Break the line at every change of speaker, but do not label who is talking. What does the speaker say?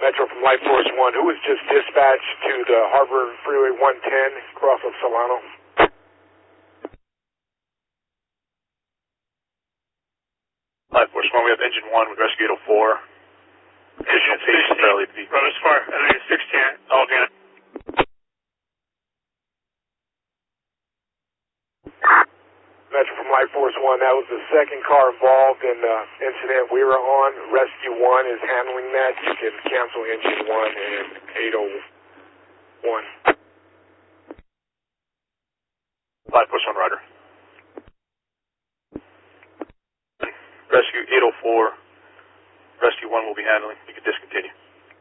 Metro from Light Force 1. Who was just dispatched to the Harbor Freeway 110 across of Solano?
Light Force 1, we have engine 1 with rescue 804. Engine 16, fairly deep.
Run as far. I think it's 16. All again.
Metro from Light Force 1, that was the second car involved in the incident we were on. Rescue 1 is handling that. You can cancel engine 1 and 801.
Light Force 1 rider. Rescue 804. Rescue 1 will be handling. You can disconnect.